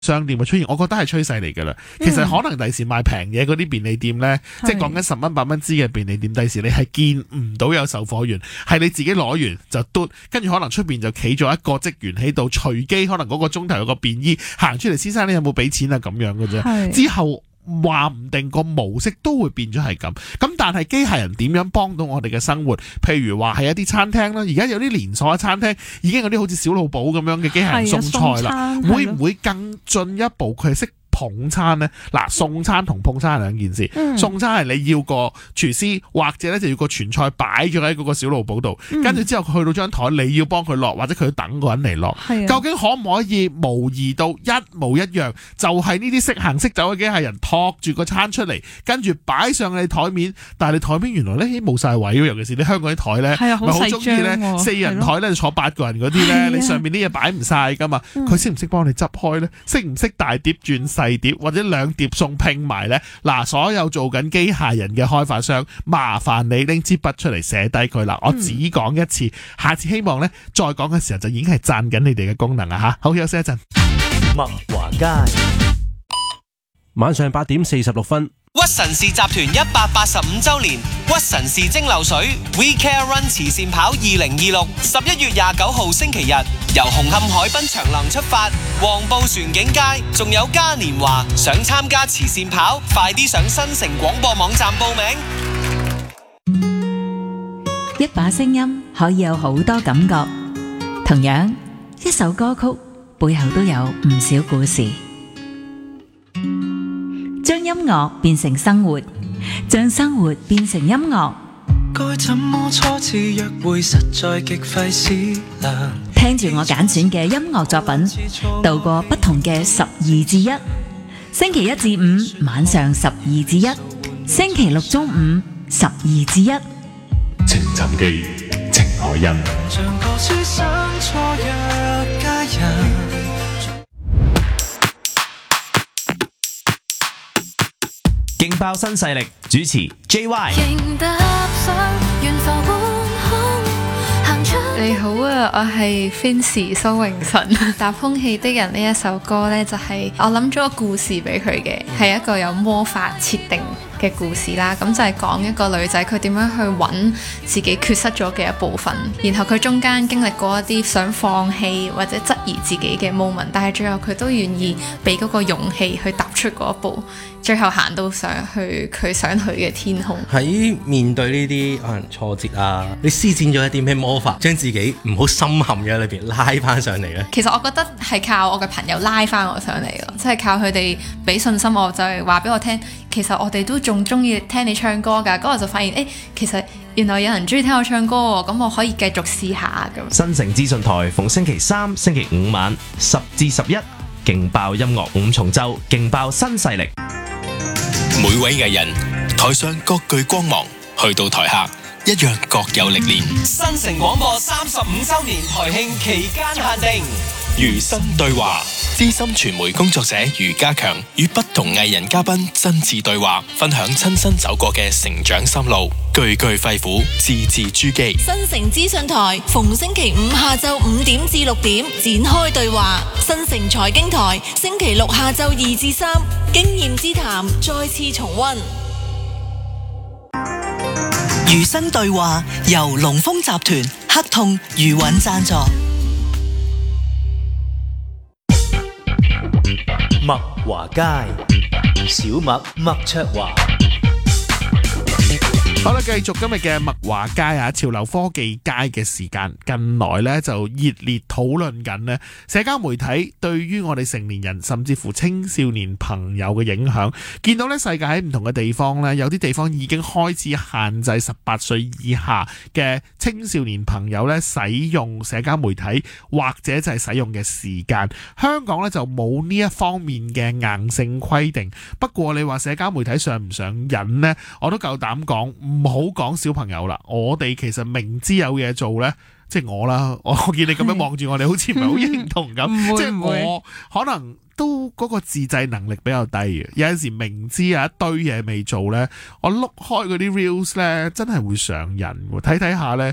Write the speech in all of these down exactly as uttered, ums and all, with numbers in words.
商店嘅出現，我覺得係趨勢嚟㗎啦。其實可能第時賣平嘢嗰啲便利店呢，嗯、即係講緊十蚊八蚊支嘅便利店，第時你係見唔到有售貨員，係你自己攞完就嘟，跟住可能出邊就企咗一個職員喺度，隨機可能嗰個鐘頭有個便衣行出嚟，先生你有冇俾錢啊？咁樣嘅啫。之後話唔定個模式都會變咗係咁，咁但係機械人點樣幫到我哋嘅生活？譬如話係一啲餐廳啦，而家有啲連鎖嘅餐廳已經有啲好似小老寶咁樣嘅機械人送菜啦，會唔會更進一步佢係識捧餐呢？嗱，送餐同捧餐係兩件事。嗯、送餐係你要個廚師，或者咧就要個傳菜擺咗喺嗰個小爐寶度，跟住、嗯、之後去到張台，你要幫佢落，或者佢等個人嚟落。啊、究竟可唔可以模擬到一模一樣？就係呢啲識行識走嘅機械人托住個餐出嚟，跟住擺上你台面。但係你台面原來咧冇晒位，尤其是你香港啲台咧，咪好中意咧四人台咧坐八個人嗰啲咧，啊、你上面啲嘢擺唔晒噶嘛？佢識唔識幫你執開咧？識唔識大碟轉細碟或者兩碟餸拼埋呢？嗱，所有做緊機械人嘅開發商，麻煩你拎支筆出嚟寫低佢啦。我只講一次，下次希望呢再講嘅時候就已經係讚緊你哋嘅功能啊吓。好，休息一陣。 麥華街，晚上八點四十六分。 屈臣氏集團一百八十五周年屈臣氏蒸餾水 We Care Run 慈善跑二零二六，十一月廿九號星期日由紅磡海濱長廊出發，黃埔船景街仲有嘉年華。想參加慈善跑，快啲上新城廣播網站報名。一把聲音可以有好多感覺，同樣一首歌曲背後都有唔少故事。將音樂變成生活，將生活變成音樂。 該怎麼初次約會，實在極費思量。 聽住我揀選嘅音樂作品，度過不同嘅十二至一。星期一至五晚上十二至一，星期六中午十二至一。 情尋記，情海印。 像個書生初約佳人。 勁爆新勢力主持 J Y。 你好啊，我係 Fancy 蘇永晨。搭空氣的人呢一首歌呢，就係、是、我諗咗個故事俾佢嘅，係一個有魔法設定嘅故事啦。咁就係講一個女仔佢點樣去揾自己缺失咗嘅一部分，然後佢中間經歷過一啲想放棄或者質疑自己嘅 moment， 但係最後佢都願意俾嗰個勇氣去踏出嗰一步，最後行到上去佢想去嘅天空。 喺面對呢啲可能挫折啊，你施展咗一啲咩魔法，將自己唔好深陷咗裏邊拉翻上嚟咧？ 其實我覺得係靠我嘅朋友拉翻我上嚟咯，即係靠佢哋俾信心我，就係話俾我聽，其實我哋都仲中意聽你唱歌㗎。咁我就發現，誒、欸，其實原來有人中意聽我唱歌喎，咁我可以繼續試下咁。 新城資訊台逢星期三、星期五晚十至十一，勁爆音樂五重奏，勁爆新勢力。 每位藝人台上各具光芒，去到台下一樣各有歷練。 新城廣播三十五周年台慶期間限定， 餘生對話，資深傳媒工作者余家強與不同藝人嘉賓真摯對話，分享親身走過嘅成長心路，句句肺腑，字字珠璣。 新城資訊台逢星期五下晝五點至六點展開對話，新城財經台星期六下晝二至三經驗之談再次重溫。 餘生對話由龍豐集團、黑痛、余韻贊助。 麥華街，小麥麥卓華。 好啦，繼續今日嘅麥華街啊，潮流科技街嘅時間，近來咧就熱烈討論緊咧社交媒體對於我哋成年人甚至乎青少年朋友嘅影響。見到咧世界喺唔同嘅地方咧，有啲地方已經開始限制十八歲以下嘅青少年朋友咧使用社交媒體或者就係使用嘅時間。香港咧就冇呢一方面嘅硬性規定。不過你話社交媒體上唔上癮呢？我都夠膽講。唔好講小朋友啦，我哋其實明知有嘢做呢，即係我啦，我見你咁樣望住我哋，好似唔係好認同咁。即係我可能都嗰個自制能力比較低嘅，有陣時明知有一堆嘢未做呢，我碌開嗰啲 reels 呢，真係會上癮。睇睇下呢，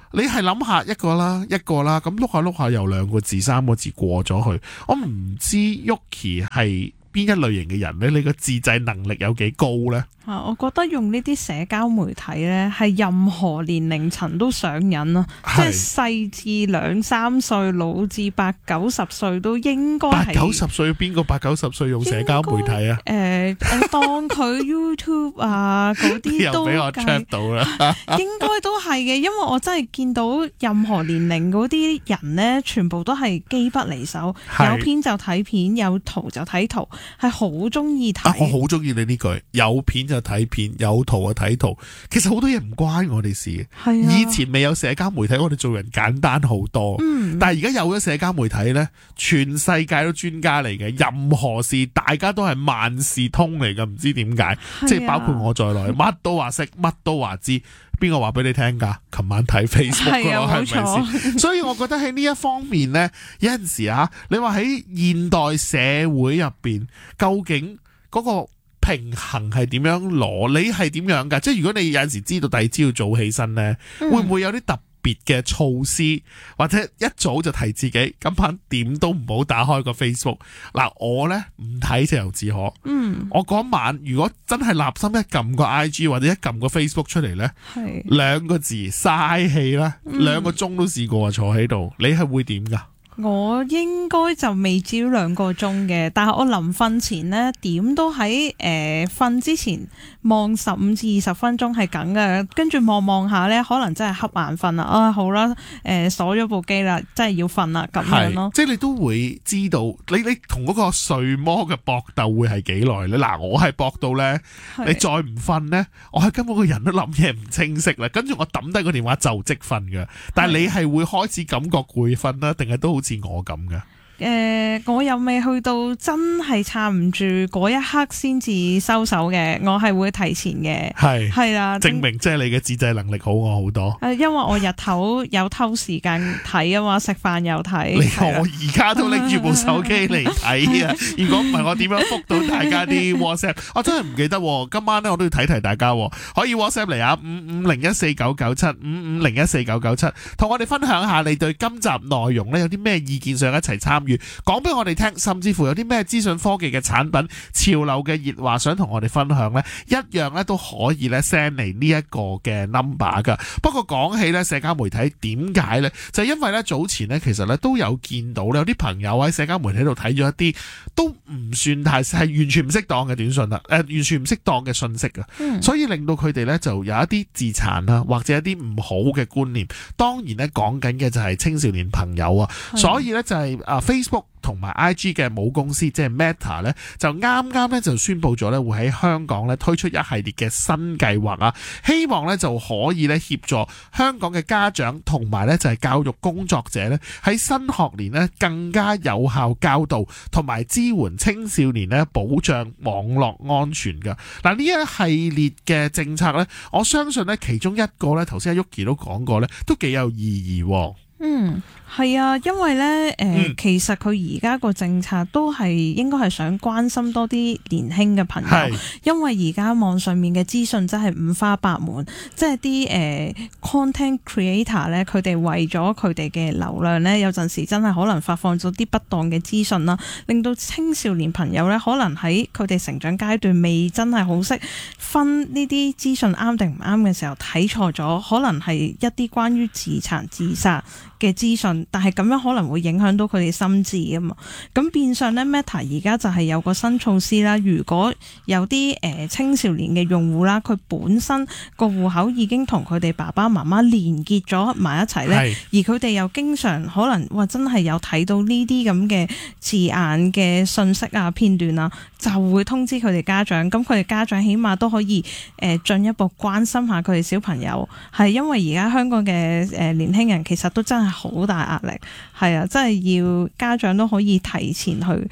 你係諗下一個啦，一個啦，咁碌下碌下又兩個字、三個字過咗去。我唔知 Yuki 係邊一類型嘅人呢？你個自制能力有幾高呢？ 啊，我覺得用呢啲社交媒體呢，係任何年齡層都上癮啊！即係細至兩三歲，老至八九十歲都應該係。 八九十歲邊個八九十歲用社交媒體啊？ 誒、呃，我當佢 YouTube 啊嗰啲都又俾我 check 到啦。 應該都係嘅，因為我真係見到任何年齡嗰啲人呢，全部都係機不離手，有片就睇片，有圖就睇圖，係好中意睇。 我好中意你呢句，有片就睇片，有圖就睇圖。其實好多嘢唔關我哋事嘅。係啊，以前未有社交媒體，我哋做人簡單好多。嗯，但係而家有咗社交媒體呢，全世界都專家嚟嘅，任何事大家都係萬事通嚟嘅，唔知點解。即係包括我在內，乜都話識，乜都話知。邊個話俾你聽噶？琴晚睇 Facebook 噶咯，係咪先？所以我覺得喺呢一方面呢，有陣時啊，你話喺現代社會入邊，究竟嗰個平衡係點樣攞？你係點樣噶？即係如果你有陣時知道第二朝要早起身呢，嗯、會唔會有啲特別嘅措施，或者一早就提自己今晚點都唔好打開個 Facebook？ 嗱，我呢唔睇就由自可。嗯，我嗰晚如果真係立心一撳個 I G 或者一撳個 Facebook 出嚟呢，係兩個字嘥氣啦，兩、嗯、個鐘都試過坐喺度，你係會點噶？ 我應該就未至於兩個鐘嘅，但係我臨瞓前呢，點都喺誒瞓之前望十五至二十分鐘係梗嘅，跟住望望下呢，可能真係瞌眼瞓啦。啊好啦，誒、呃、鎖咗部機啦，真係要瞓啦咁樣咯。 即係你都會知道，你你同嗰個睡魔嘅搏鬥會係幾耐咧？嗱，我係搏到呢，你再唔瞓呢，我係根本個人都諗嘢唔清晰啦，跟住我抌低個電話就即瞓嘅。但係你係會開始感覺攰瞓啦，定係都好似我咁嘅？ 誒、呃，我又未去到真係撐唔住嗰一刻先至收手嘅，我係會提前嘅。係係啦， 證明即係你嘅自制能力好我好多。 誒，因為我日頭有偷時間睇啊嘛，食飯又睇。 你我而家都拎住部手機嚟睇啊！如果唔係我點樣覆到大家啲 WhatsApp？ 我真係唔記得，今晚咧我都要提提大家，可以 WhatsApp 嚟啊，五五零一四九九七，五五零一四九九七，同我哋分享下你對今集內容咧有啲咩意見，想一齊參與。講俾我哋聽，甚至乎有啲咩資訊科技嘅產品、潮流嘅熱話想同我哋分享呢，一樣咧都可以咧 send 嚟呢一個嘅 number 噶。不過講起咧社交媒體點解呢？就係因為咧早前咧其實咧都有見到有啲朋友喺社交媒體度睇咗一啲都唔算太係完全唔適當嘅短信啦，誒、呃、完全唔適當嘅信息啊，嗯、所以令到佢哋咧就有一啲自殘啊，或者一啲唔好嘅觀念。當然咧講緊嘅就係青少年朋友啊，所以咧就係啊 Facebook同埋 I G 嘅母公司即係 Meta 咧，就啱啱咧就宣布咗咧會喺香港咧推出一系列嘅新計劃啊，希望咧就可以咧協助香港嘅家長同埋咧就係教育工作者咧喺新學年咧更加有效教導同埋支援青少年咧保障網絡安全噶。嗱，呢一系列嘅政策咧，我相信咧其中一個咧頭先阿 Yuki 都講過咧，都幾有意義。 嗯，係啊，因為咧，誒、呃嗯，其實佢而家個政策都係應該係想關心多啲年輕嘅朋友，因為而家網上面嘅資訊真係五花八門，即係啲誒 content creator 咧，佢哋為咗佢哋嘅流量咧，有陣時真係可能發放咗啲不當嘅資訊啦，令到青少年朋友咧，可能喺佢哋成長階段未真係好識分呢啲資訊啱定唔啱嘅時候睇錯咗，可能係一啲關於自殘自殺嘅資訊，但係咁樣可能會影響到佢哋心智啊嘛。咁變相咧 Meta 而家就係有個新措施啦。如果有啲誒、呃、青少年嘅用戶啦，佢本身個戶口已經同佢哋爸爸媽媽連結咗埋一齊咧，而佢哋又經常可能哇真係有睇到呢啲咁嘅字眼嘅信息啊片段啊，就會通知佢哋家長。咁佢哋家長起碼都可以誒進、呃、一步關心下佢哋小朋友，係因為而家香港嘅誒、呃、年輕人其實都真係好大壓力，係啊，真係要家長都可以提前去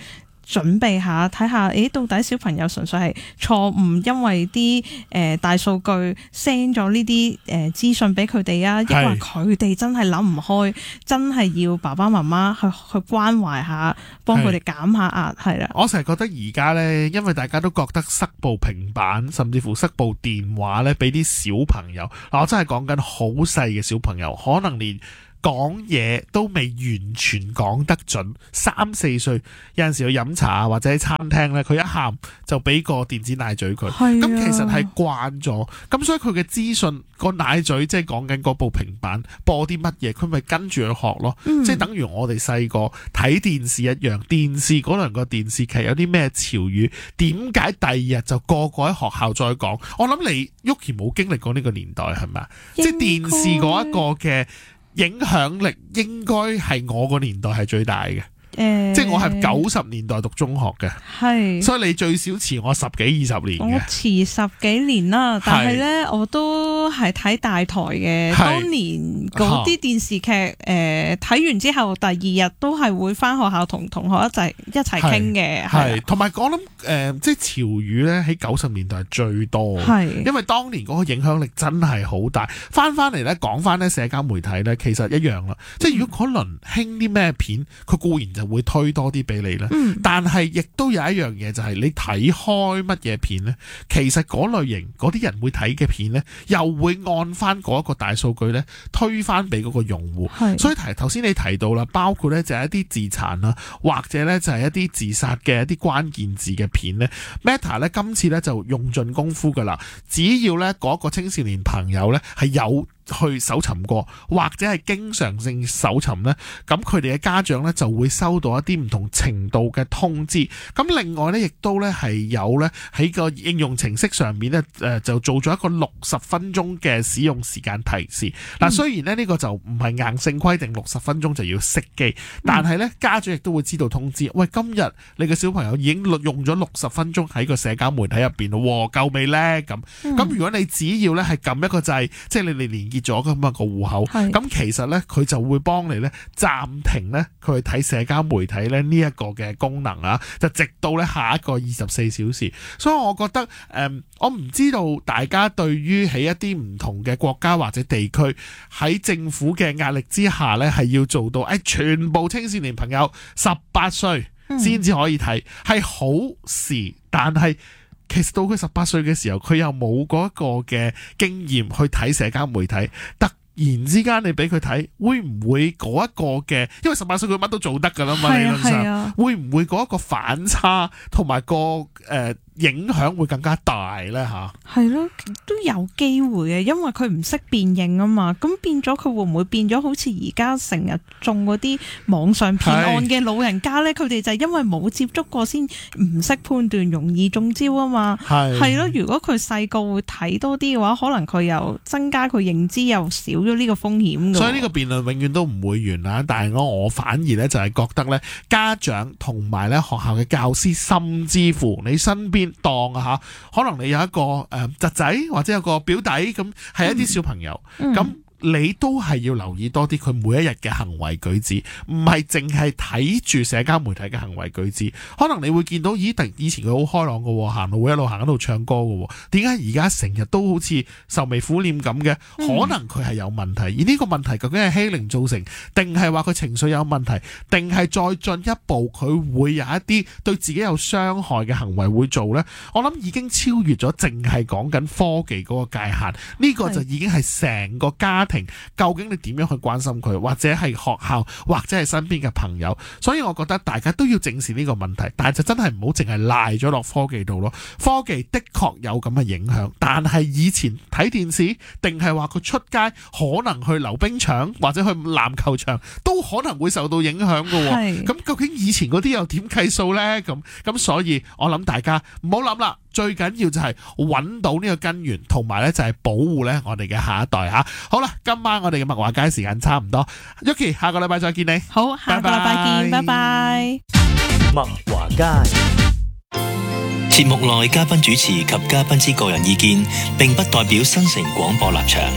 準備下睇下，誒到底小朋友純粹係錯誤，因為啲誒、呃、大數據 send 咗呢啲誒資訊俾佢哋啊，抑或佢哋真係諗唔開，真係要爸爸媽媽去去關懷下，幫佢哋減下壓，係啦。 我成日覺得而家呢，因為大家都覺得塞部平板，甚至乎塞部電話呢，俾啲小朋友，嗱我真係講緊好細嘅小朋友，可能連講嘢都未完全講得準，三四歲有陣時去飲茶啊，或者喺餐廳咧，佢一喊就俾個電子奶嘴佢，咁、啊、其實係慣咗，咁所以佢嘅資訊個奶嘴即係講緊嗰部平板播啲乜嘢，佢咪跟住去學咯，嗯、即係等於我哋細個睇電視一樣，電視嗰輪個電視劇有啲咩潮語，點解第二日就個個喺學校再講？我諗你 Yuki 冇經歷過呢個年代係咪？即係電視嗰一個嘅影響力應該係我個年代係最大嘅。誒，即係我係九十年代讀中學嘅，係，所以你最少遲我十幾二十年嘅。我遲十幾年啦，但係咧我都係睇大台嘅。當年嗰啲電視劇，誒睇完之後，第二日都係會翻學校同同學一齊一齊傾嘅。 係，同埋我諗誒，即係潮語咧喺九十年代係最多，係，因為當年嗰個影響力真係好大。翻翻嚟咧，講翻咧社交媒體咧，其實一樣啦。即係如果嗰輪興啲咩片，佢固然就會推多啲俾你咧，嗯、但係亦都有一樣嘢就係你睇開乜嘢片呢？其實嗰類型嗰啲人會睇嘅片呢，又會按翻嗰一個大數據呢推翻俾嗰個用戶。所以提頭先你提到啦，包括呢就係一啲自殘啦，或者呢就係一啲自殺嘅一啲關鍵字嘅片呢 Meta 呢今次呢就用盡功夫噶啦，只要呢嗰個青少年朋友呢係有去搜尋過，或者係經常性搜尋呢，咁佢哋嘅家長呢就會收到一啲唔同程度嘅通知。咁另外呢，亦都呢係有呢喺個應用程式上面呢，誒就做咗一個六十分鐘嘅使用時間提示。嗱、嗯，雖然呢呢個就唔係硬性規定六十分鐘就要熄機，但係呢家長亦都會知道通知。喂，今日你嘅小朋友已經用咗六十分鐘喺個社交媒體入邊咯，夠未呢？咁咁、嗯、如果你只要呢係撳一個掣，即係你哋連結咗咁啊個戶口，咁其實咧佢就會幫你咧暫停咧佢去睇社交媒體咧呢一個嘅功能啊，就直到咧下一個二十四小時。所以我覺得誒、嗯，我唔知道大家對於喺一啲唔同嘅國家或者地區喺政府嘅壓力之下咧，係要做到誒、哎、全部青少年朋友十八歲先至可以睇，係、嗯、好事，但係。其實到佢十八歲嘅時候，佢又冇嗰一個嘅經驗去睇社交媒體，突然之間你俾佢睇，會唔會嗰一個嘅？因為十八歲佢乜都做得噶啦嘛，理論上、啊、會唔會嗰一個反差同埋個誒？呃影響會更加大咧吓， 係咯，都有機會嘅，因為佢唔識辨認啊嘛，咁變咗佢會唔會變咗好似而家成日中嗰啲網上騙案嘅老人家咧？佢哋就係因為冇接觸過先唔識判斷，容易中招啊嘛。係係咯，如果佢細個會睇多啲嘅話，可能佢又增加佢認知，又少咗呢個風險。 所以呢個辯論永遠都唔會完啊！但係我我反而咧就係覺得咧，家長同埋咧學校嘅教師，甚至乎你身邊。當啊吓，可能你有一個誒侄仔或者有個表弟咁，係一啲小朋友咁。嗯嗯你都係要留意多啲佢每一日嘅行為舉止，唔係淨係睇住社交媒體嘅行為舉止。可能你會見到，咦？突然以前佢好開朗嘅，行路會一路行一路唱歌嘅，點解而家成日都好似愁眉苦臉咁嘅？可能佢係有問題，而呢個問題究竟係欺凌造成，定係話佢情緒有問題，定係再進一步佢會有一啲對自己有傷害嘅行為會做呢？我諗已經超越咗淨係講緊科技嗰個界限，呢個就已經係成個家庭究竟你點樣去關心佢，或者係學校，或者係身邊嘅朋友。所以我覺得大家都要正視呢個問題，但係就真係唔好淨係賴咗落科技度咯。科技的確有咁嘅影響，但係以前睇電視定係話佢出街可能去溜冰場或者去籃球場都可能會受到影響嘅。咁究竟以前嗰啲又點計數呢？咁咁所以我諗大家唔好諗啦，最緊要就係揾到呢個根源，同埋咧就係保護咧我哋嘅下一代吓。好啦，今晚我哋嘅麥華街時間差唔多 ，Yuki 下個禮拜再見你。 好，下個禮拜見，拜拜。 麥華街節目內嘉賓主持及嘉賓之個人意見，並不代表新城廣播立場。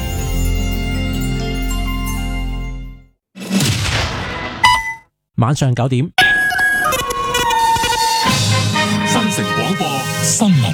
晚上九點， 播新聞。